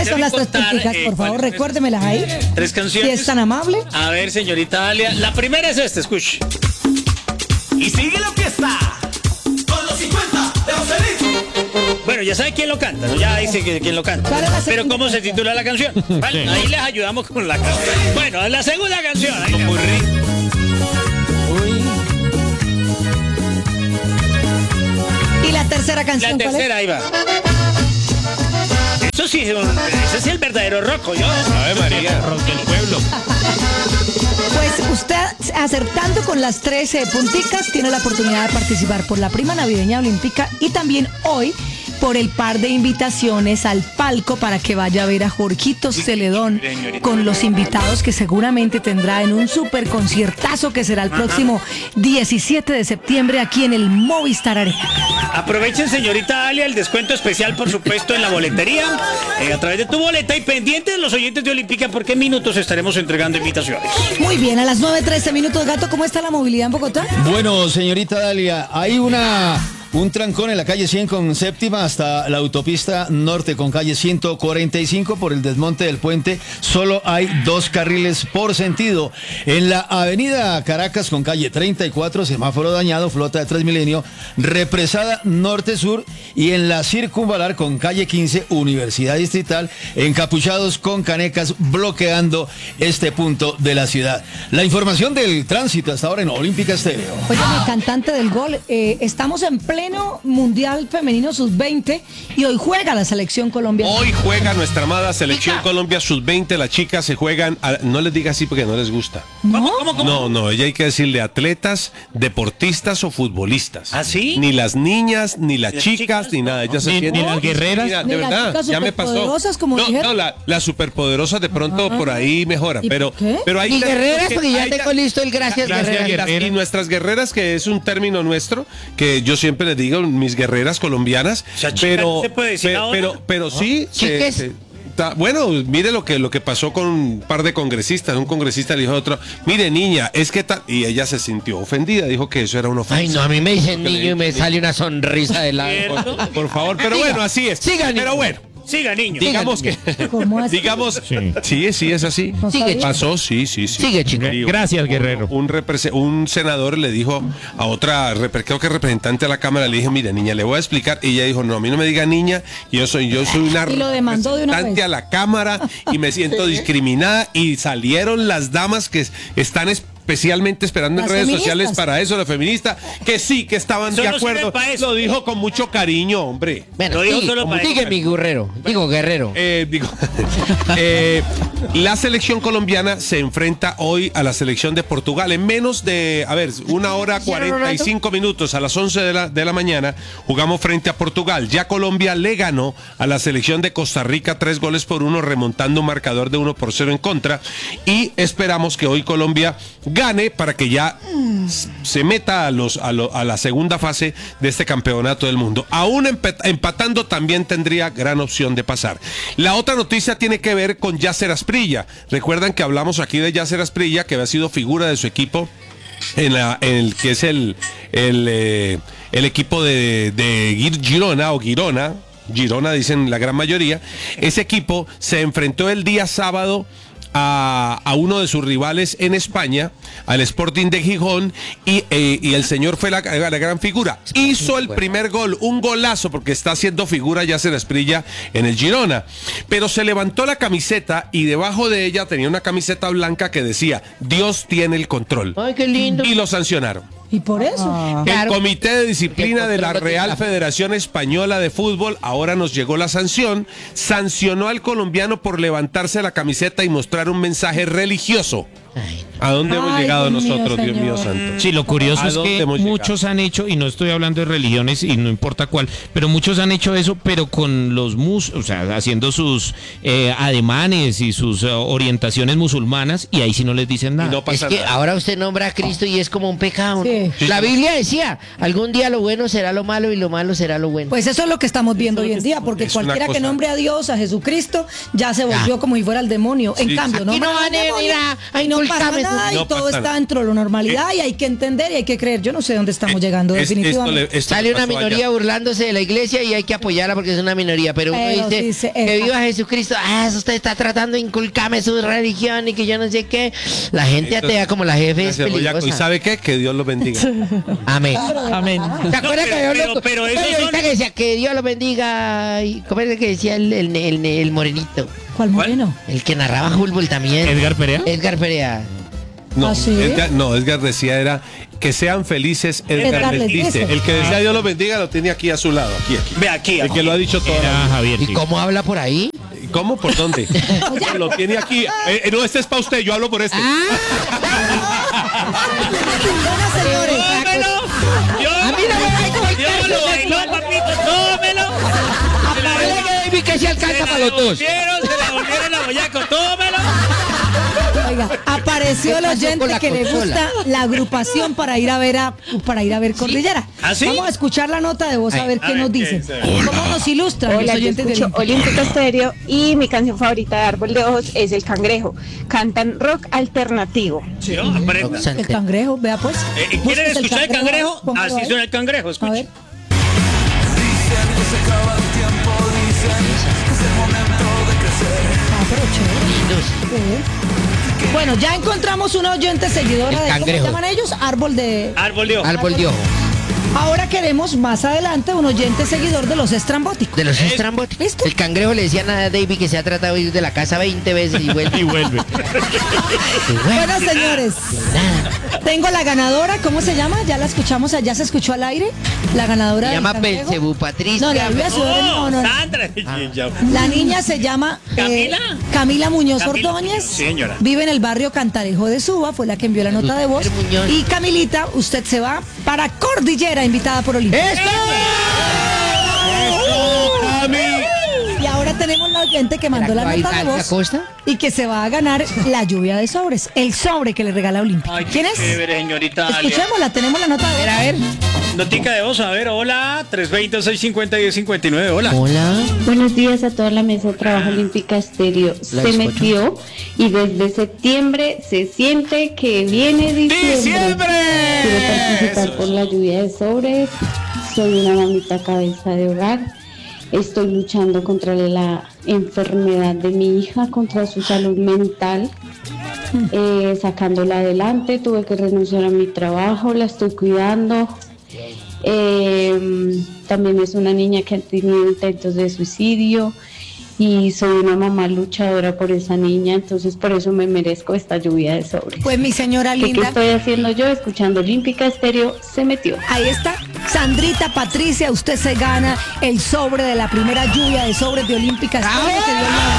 ¿Cuáles son las tres punticas? Por favor, recuérdemelas ahí. Tres canciones. Si es tan amable. A ver, señorita Dalia. La primera es esta, escuche. Y sigue la fiesta con los 50 de Joselito. Bueno, ya sabe quién lo canta, ¿no? Ya dice quién lo canta. ¿Cuál es la Pero segunda ¿cómo se canción? titula la canción? Vale, ahí les ayudamos con la canción. Bueno, la segunda canción. Ahí le- ¿Y la tercera La canción cuál es? tercera, ahí va. Eso sí, ese es el verdadero rock, yo. Ave María, rock del pueblo. Pues usted, acertando con las 13 punticas, tiene la oportunidad de participar por la prima navideña olímpica y también hoy por el par de invitaciones al palco para que vaya a ver a Jorgito Celedón con los invitados que seguramente tendrá en un super conciertazo que será el próximo 17 de septiembre aquí en el Movistar Arena. Aprovechen, señorita Dalia, el descuento especial, por supuesto, en la boletería, a través de tu boleta y pendientes de los oyentes de Olímpica, porque en minutos estaremos entregando invitaciones. Muy bien, a las 9:13 minutos, Gato, ¿cómo está la movilidad en Bogotá? Bueno, señorita Dalia, hay un trancón en la calle 100 con séptima hasta la autopista norte con calle 145 por el desmonte del puente. Solo hay 2 carriles por sentido. En la avenida Caracas con calle 34, semáforo dañado, flota de Transmilenio, represada norte-sur. Y en la circunvalar con calle 15, Universidad Distrital, encapuchados con canecas bloqueando este punto de la ciudad. La información del tránsito hasta ahora en Olímpica Estéreo. Oye, mi cantante del gol, estamos en pleno Mundial Femenino Sub-20 y hoy juega la selección Colombia. Hoy juega nuestra amada selección Colombia sub-20. Las chicas se juegan, no les diga así porque no les gusta. ¿No? No, ella hay que decirle atletas, deportistas o futbolistas. ¿Ah, sí? Ni las niñas, ni las chicas, ni nada. Ellas se Ni sienten- las guerreras. Mira, Ni de las verdad, chicas ya me pasó. superpoderosas, como No, dijeron. las superpoderosas de pronto por ahí mejora. ¿Y Pero, por qué? pero hay Y guerreras, porque ya hay- tengo listo el gracias, Gracias, guerreras. y nuestras guerreras, que es un término nuestro, que yo siempre les digo, mis guerreras colombianas, O sea, chica, pero, ¿no se puede decir ahora? pero sí, Chiques. bueno, mire lo que pasó con un par de congresistas. Un congresista le dijo a otro, mire niña, es que tal, y ella se sintió ofendida, dijo que eso era una ofensa. Ay, no, a mí me dicen niño y me sale una sonrisa de lado. ¿Cierto? Por favor, pero Siga, bueno, así es. siga, Pero niño. bueno, Siga, niño. digamos que, ¿Cómo así? digamos, sí, es así. No Sigue, sabía. Pasó, sí. Sigue, chico. Gracias, guerrero. Un senador le dijo a otra, creo que representante de la Cámara, le dije, mire, niña, le voy a explicar. Y ella dijo, no, a mí no me diga niña, yo soy una Y lo demandó de una representante vez. a la Cámara y me siento discriminada. Y salieron las damas que están especialmente esperando en Las redes feministas. sociales para eso, la feminista, que sí, que estaban Eso de no sirve acuerdo. pa' eso. Lo dijo con mucho cariño, hombre. Bueno, Lo dijo sigue, solo para sigue eso. mi guerrero. Digo, guerrero. Digo, la selección colombiana se enfrenta hoy a la selección de Portugal en menos de, 1 hora 45 minutos, a las 11 de la mañana jugamos frente a Portugal. Ya Colombia le ganó a la selección de Costa Rica 3-1, remontando un marcador de 1-0 en contra, y esperamos que hoy Colombia gane para que ya se meta a la segunda fase de este campeonato del mundo. Aún empatando también tendría gran opción de pasar. La otra noticia tiene que ver con Yasser Asprilla. Recuerdan que hablamos aquí de Yasser Asprilla, que había sido figura de su equipo en el que es el equipo de Girona o Girona dicen la gran mayoría. Ese equipo se enfrentó el día sábado a uno de sus rivales en España, al Sporting de Gijón, y el señor fue la gran figura. Hizo el primer gol, un golazo, porque está haciendo figura Yasser Asprilla en el Girona. Pero se levantó la camiseta y debajo de ella tenía una camiseta blanca que decía, Dios tiene el control. Ay, qué lindo. Y lo sancionaron. Y por eso. El Claro. Comité de Disciplina de la Porque Real control- Federación Española de Fútbol, ahora nos llegó la sanción, sancionó al colombiano por levantarse la camiseta y mostrar un mensaje religioso. ¿A dónde hemos Ay, llegado Dios mío, nosotros, Dios mío señor. santo? Sí, lo curioso ¿A es dónde que hemos llegado? muchos han hecho, y no estoy hablando de religiones y no importa cuál, pero muchos han hecho eso, pero con los o sea, haciendo sus ademanes y sus orientaciones musulmanas, y ahí sí no les dicen Y nada. no Es pasa que nada. ahora usted nombra a Cristo y es como un pecado, ¿no? Sí. La Biblia decía, algún día lo bueno será lo malo y lo malo será lo bueno. Pues eso es lo que estamos viendo hoy en día, porque Es una cualquiera que cosa- nombre a Dios, a Jesucristo, ya se volvió como si fuera el demonio. En Sí, cambio, Aquí no van a venir a y nombra pasa nada y No todo pasa está nada. dentro de la normalidad y hay que entender y hay que creer. Yo no sé dónde estamos llegando definitivamente. Sale una minoría burlándose de la iglesia y hay que apoyarla porque es una minoría, pero uno Pero dice dice, que viva Jesucristo, usted está tratando de inculcarme su religión y que yo no sé qué. La gente atea como la jefe es Gracias, Boyaco. ¿Y peligrosa. sabe qué? Que Dios los bendiga. Amén. Amén. ¿Te acuerdas que había pero esos son- que decía que Dios lo bendiga? Y ¿cómo era que decía el morenito? ¿Cuál moreno? El que narraba fútbol también. Edgar Perea. Edgar Perea. No, ¿Ah, sí? Edgar decía era que sean felices, Edgar Edgar les les dice. dice. El que decía Dios los bendiga lo tenía aquí a su lado, aquí. Ve aquí. El que lo ha dicho todo. Era Javier. ¿Y Sí. cómo habla por ahí? ¿Cómo? ¿Por dónde? Lo tiene aquí. No, este es para usted, yo hablo por este. Bueno, señores. ¡Tómelo! A mí no me va a Yo lo bailó, papito, tómelo. David que se alcanza para los dos. Se la volvieron a Boyaco, tómelo. Oiga, apareció el ¿Qué pasó oyente con la que le consola? gusta la agrupación para ir a ver Cordillera. ¿Ah, sí? Vamos a escuchar la nota de voz a ver qué nos dicen. ¿Cómo nos ilustran Hola, los yo oyentes de escucho Olímpica? Olímpica Estéreo y mi canción favorita de Árbol de Ojos es El Cangrejo. Cantan rock alternativo. Sí, aprenda. El cangrejo, vea pues. ¿Quieren Búsquese escuchar el cangrejo? póngalo Así ahí. suena el cangrejo, A escuchen. ver. Ah, pero chévere. Sí. Bueno, ya encontramos una oyente seguidora El de ¿cómo se cangrejo. llaman ellos? Árbol de. Árbol de ojo. Árbol de ojo. Ahora queremos más adelante un oyente seguidor de los estrambóticos. De los estrambóticos. ¿Listo? El cangrejo le decía a David que se ha tratado de ir de la casa 20 veces y vuelve. Y vuelve. Bueno, señores, tengo la ganadora, ¿cómo se llama? Ya la escuchamos, ya se escuchó al aire. La ganadora Se del llama cangrejo. Belcebú Patricia. No, la voy a subir, no, no. Sandra. La niña se llama ¿Camila? Camila Muñoz Camila Ordóñez. Muñoz, sí, señora. Vive en el barrio Cantarejo de Suba, fue la que envió la nota de voz. Muñoz. Y Camilita, usted se va para Cordillera, invitada por Olimpia. Y ahora tenemos la oyente que mandó la ¿Será que nota va a de ir a voz Costa? y que se va a ganar la lluvia de sobres, el sobre que le regala Olimpia. Ay, ¿Quién es? chévere, señorita Dalia. Escuchémosla, tenemos la nota de voz. A ver. Notica de voz, a ver, hola, 320-650-1059, hola. Hola. Buenos días a toda la mesa de trabajo Olímpica Estéreo. La Se escucho. metió y desde septiembre se siente que viene diciembre. Quiero participar por la lluvia de sobres. Soy una mamita cabeza de hogar. Estoy luchando contra la enfermedad de mi hija, contra su salud mental. Sacándola adelante, tuve que renunciar a mi trabajo, la estoy cuidando. También es una niña que ha tenido intentos de suicidio y soy una mamá luchadora por esa niña, entonces por eso me merezco esta lluvia de sobre. Pues mi señora ¿Qué linda, estoy haciendo yo? Escuchando Olímpica Estéreo, se metió. ahí está. Sandrita Patricia, usted se gana el sobre de la primera lluvia de sobres de Olímpica Estéreo que dio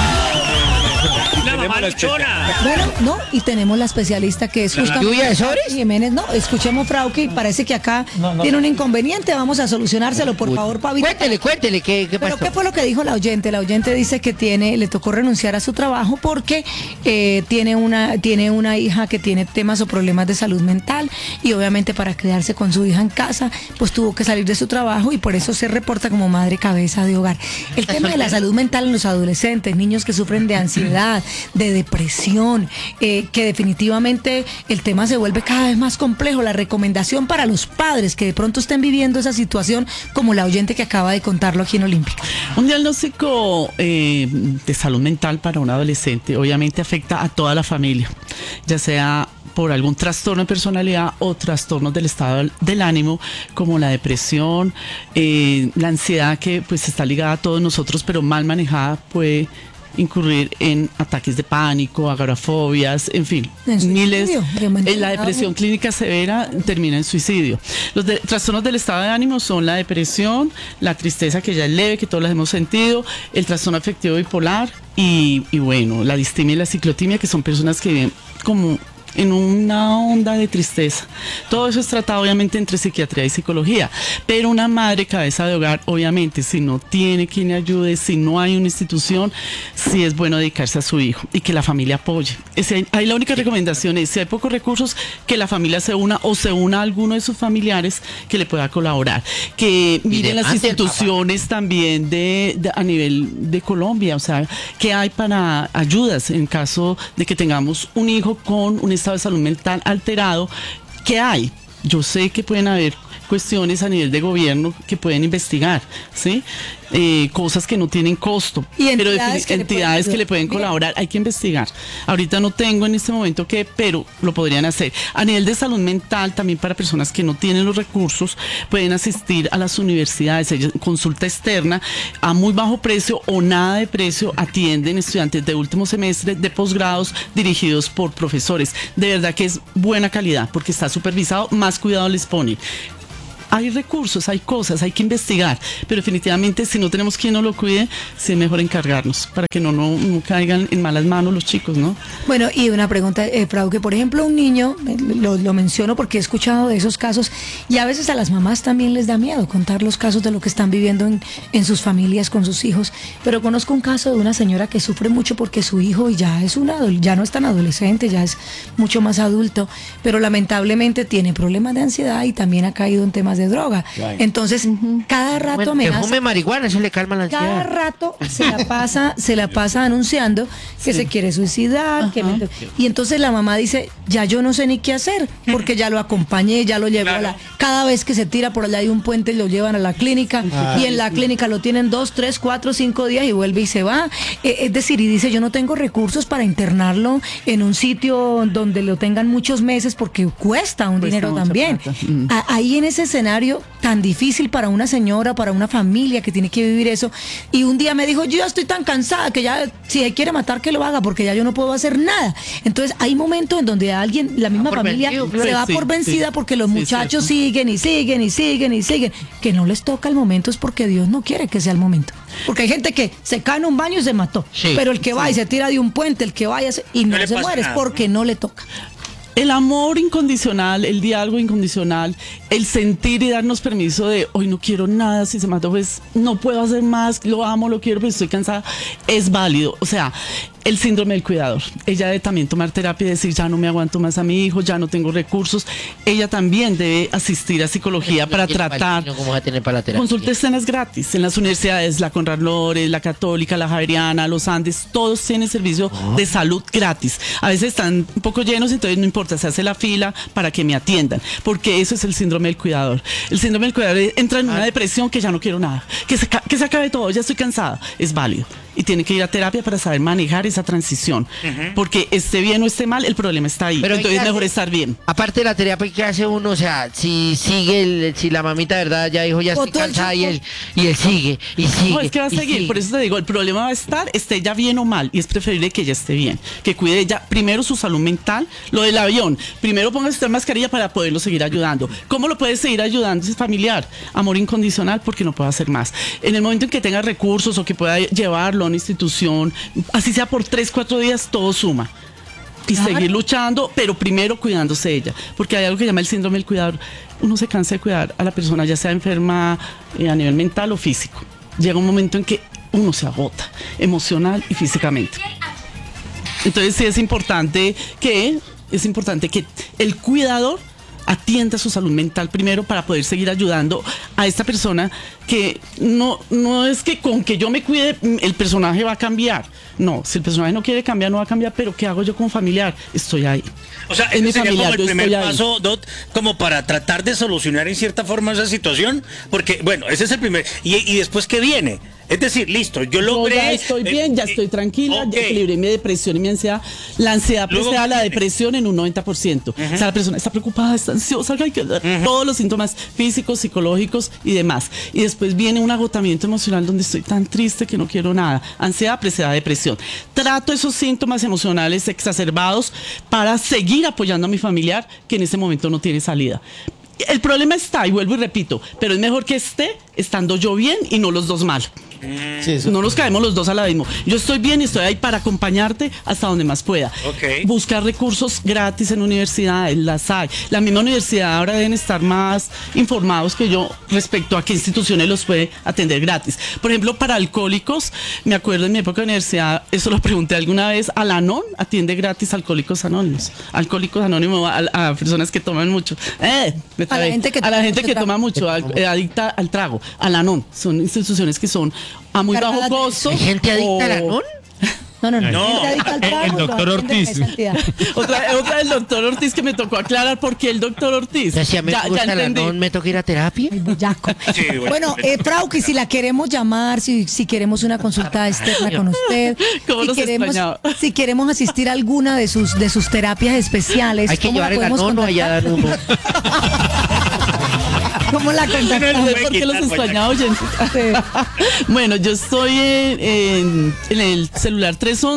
Una mamá luchona. Bueno, no, y tenemos la especialista que es justamente ¿Lluvia de sobres? Jiménez. No, escuchemos, Frauke, parece que acá tiene un inconveniente, vamos a solucionárselo, por favor, Pavito. Cuéntele, ¿qué Pero pasó? ¿qué fue lo que dijo la oyente? La oyente dice que le tocó renunciar a su trabajo porque tiene una hija que tiene temas o problemas de salud mental y obviamente para quedarse con su hija en casa, pues tuvo que salir de su trabajo y por eso se reporta como madre cabeza de hogar. El tema de la salud mental en los adolescentes, niños que sufren de ansiedad, de depresión, que definitivamente el tema se vuelve cada vez más complejo. La recomendación para los padres que de pronto estén viviendo esa situación, como la oyente que acaba de contarlo aquí en Olímpica. Un diagnóstico de salud mental para un adolescente obviamente afecta a toda la familia, ya sea por algún trastorno de personalidad o trastornos del estado del ánimo, como la depresión, la ansiedad que pues está ligada a todos nosotros, pero mal manejada puede incurrir en ataques de pánico, agorafobias, en fin, En miles. suicidio, La depresión clínica severa termina en suicidio. Los trastornos del estado de ánimo son la depresión, la tristeza que ya es leve, que todos las hemos sentido, el trastorno afectivo bipolar y bueno, la distimia y la ciclotimia, que son personas que viven como en una onda de tristeza. Todo eso es tratado obviamente entre psiquiatría y psicología, pero una madre cabeza de hogar, obviamente, si no tiene quien le ayude, si no hay una institución, sí es bueno dedicarse a su hijo y que la familia apoye. Ahí la única recomendación es, si hay pocos recursos, que la familia se una o se una a alguno de sus familiares que le pueda colaborar, que miren las demande el instituciones también a nivel de Colombia, o sea, que hay para ayudas en caso de que tengamos un hijo con un estado de salud mental alterado, ¿qué hay? Yo sé que pueden haber cuestiones a nivel de gobierno que pueden investigar, ¿sí? Cosas que no tienen costo, y pero entidades que le pueden colaborar, hay que investigar. Ahorita no tengo en este momento qué, pero lo podrían hacer. A nivel de salud mental, también para personas que no tienen los recursos, pueden asistir a las universidades, consulta externa a muy bajo precio o nada de precio, atienden estudiantes de último semestre, de posgrados, dirigidos por profesores. De verdad que es buena calidad, porque está supervisado, más cuidado les ponen. Hay recursos, hay cosas, hay que investigar, pero definitivamente si no tenemos quien nos lo cuide, sí es mejor encargarnos para que no caigan en malas manos los chicos, ¿no? Bueno, y una pregunta, Prado, que por ejemplo un niño, lo menciono porque he escuchado de esos casos, y a veces a las mamás también les da miedo contar los casos de lo que están viviendo en sus familias con sus hijos, pero conozco un caso de una señora que sufre mucho porque su hijo ya no es tan adolescente, ya es mucho más adulto, pero lamentablemente tiene problemas de ansiedad y también ha caído en temas de droga. Claro. Entonces, cada rato amenaza. Que fume marihuana, eso le calma la ansiedad. Cada rato se la pasa anunciando que se quiere suicidar. Y entonces la mamá dice, ya yo no sé ni qué hacer, porque ya lo acompañé, ya lo llevo cada vez que se tira por allá de un puente lo llevan a la clínica, y en la clínica lo tienen 2, 3, 4, 5 días y vuelve y se va. Es decir, y dice, yo no tengo recursos para internarlo en un sitio donde lo tengan muchos meses porque cuesta un dinero también. Ahí en ese escenario tan difícil para una señora, para una familia que tiene que vivir eso, y un día me dijo, yo ya estoy tan cansada que ya si él quiere matar que lo haga porque ya yo no puedo hacer nada. Entonces hay momentos en donde la misma familia se va por vencida porque los muchachos siguen y siguen y siguen y siguen, que no les toca el momento es porque Dios no quiere que sea el momento, porque hay gente que se cae en un baño y se mató, pero el que va y se tira de un puente, el que vaya y no se muere, es porque no le toca. El amor incondicional, el diálogo incondicional, el sentir y darnos permiso de hoy no quiero nada, si se mató pues no puedo hacer más, lo amo, lo quiero, pero estoy cansada, es válido. O sea, el síndrome del cuidador. Ella debe también tomar terapia y decir, ya no me aguanto más a mi hijo, ya no tengo recursos. Ella también debe asistir a psicología para tratar. ¿Cómo va a tener para la terapia? Consulta escenas gratis en las universidades, la Conrad Lores, la Católica, la Javeriana, los Andes, todos tienen servicio de salud gratis. A veces están un poco llenos, entonces no importa, se hace la fila para que me atiendan, porque eso es el síndrome del cuidador. El síndrome del cuidador entra en una depresión que ya no quiero nada, que se acabe todo, ya estoy cansada. Es válido. Y tiene que ir a terapia para saber manejar esa transición. Porque esté bien o esté mal, el problema está ahí. Pero entonces es mejor estar bien. Aparte de la terapia, ¿qué hace uno? O sea, si la mamita de verdad ya dijo, ya estoy cansada y él sigue y sigue. No, es que va a seguir. Por eso te digo, el problema va a estar, esté ella bien o mal. Y es preferible que ella esté bien. Que cuide ella primero su salud mental. Lo del avión. Primero póngase usted mascarilla para poderlo seguir ayudando. ¿Cómo lo puede seguir ayudando? Es familiar. Amor incondicional porque no puede hacer más. En el momento en que tenga recursos o que pueda llevarlo a una institución, así sea por 3, 4 días, todo suma. Y seguir luchando, pero primero cuidándose de ella. Porque hay algo que llama el síndrome del cuidador. Uno se cansa de cuidar a la persona, ya sea enferma a nivel mental o físico. Llega un momento en que uno se agota, emocional y físicamente. Entonces sí es importante que el cuidador atienda su salud mental primero para poder seguir ayudando a esta persona, que no es que con que yo me cuide el personaje va a cambiar. No, si el personaje no quiere cambiar, no va a cambiar, pero ¿qué hago yo como familiar? Estoy ahí. O sea, es mi como familiar, el primer paso, Dot, como para tratar de solucionar en cierta forma esa situación, porque, bueno, ese es el primer. ¿Y después qué viene? Es decir, listo, yo logré... ya estoy bien, ya estoy tranquila, ya equilibré mi depresión y mi ansiedad. La ansiedad precede a la depresión en un 90%. O sea, la persona está preocupada, está ansiosa, hay que todos los síntomas físicos, psicológicos y demás. Y después viene un agotamiento emocional donde estoy tan triste que no quiero nada. Ansiedad precede a depresión. Trato esos síntomas emocionales exacerbados para seguir apoyando a mi familiar que en ese momento no tiene salida. El problema está, y vuelvo y repito, pero es mejor que esté estando yo bien y no los dos mal. Sí, no nos caemos los dos al abismo. Yo estoy bien y estoy ahí para acompañarte hasta donde más pueda. Buscar recursos gratis en universidades, las hay. La misma universidad ahora deben estar más informados que yo respecto a qué instituciones los puede atender gratis. Por ejemplo, para alcohólicos, me acuerdo en mi época de universidad, eso lo pregunté alguna vez, Al-Anon atiende gratis Alcohólicos Anónimos. Alcohólicos Anónimos a personas que toman mucho. A la gente que toma mucho, adicta al trago. Al-Anon, son instituciones que son a muy bajo costo. ¿Hay gente adicta al Anon? No. No. El doctor Ortiz. Otra del doctor Ortiz que me tocó aclarar por qué el doctor Ortiz. O sea, si a mí me gusta la entendí. non, me toca ir a terapia. Sí, Bueno, Frauki, si la queremos llamar, si queremos una consulta externa con usted, ¿Cómo nos extrañaba? si queremos asistir a alguna de sus terapias especiales, Hay que ¿cómo la llevar el podemos anono allá contactar? dan uno. ¿Cómo la contactamos? ¿Por qué los extrañaba, oyentes? Bueno, yo estoy en el celular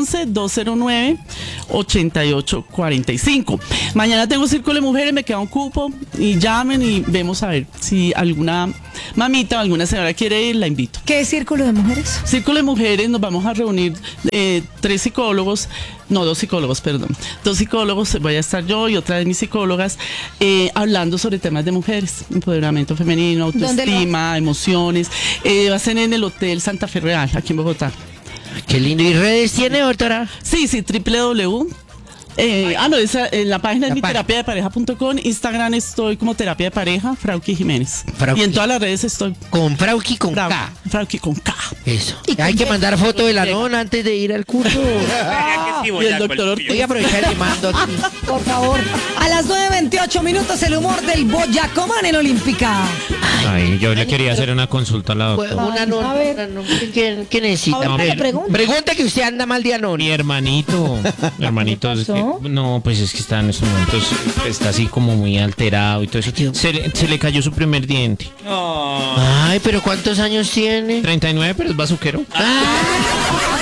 311-209-8845. Mañana tengo Círculo de Mujeres, me queda un cupo y llamen y vemos a ver si alguna mamita o alguna señora quiere ir, la invito. ¿Qué es Círculo de Mujeres? Círculo de Mujeres, nos vamos a reunir dos psicólogos, perdón. Dos psicólogos, voy a estar yo y otra de mis psicólogas, hablando sobre temas de mujeres, empoderamiento femenino, autoestima, emociones. Va a ser en el Hotel Santa Fe Real, aquí en Bogotá. Qué lindo. ¿Y redes tiene, doctora? Sí, www. En la página es miterapiadepareja.com. Instagram estoy como terapia de pareja, Frauki Jiménez. Frauki. Y en todas las redes estoy Con Frauki con K. Frauki con K. Eso. Hay que mandar foto de la nona antes de ir al curso. Y el doctor Ortiz. Voy a aprovechar y mando aquí. Por favor. A las 9:28 minutos, el humor del Boyacomán en Olímpica. Ay, yo le quería hacer una consulta a la doctora. Una nona. a ver. ¿Qué necesita? Ahorita le pregunto. Pregunta que usted anda mal de anón. Mi hermanito, es que- no, pues es que está en estos momentos, está así como muy alterado y todo eso. Se le cayó su primer diente. Ay, pero ¿cuántos años tiene? 39, pero es bazuquero. Ah.